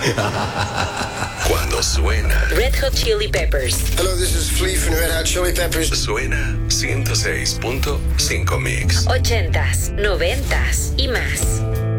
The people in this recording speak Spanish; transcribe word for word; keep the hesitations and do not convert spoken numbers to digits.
Cuando suena Red Hot Chili Peppers. Hello, this is Flea from Red Hot Chili Peppers. Suena ciento seis punto cinco Mix. Ochentas, noventas y más.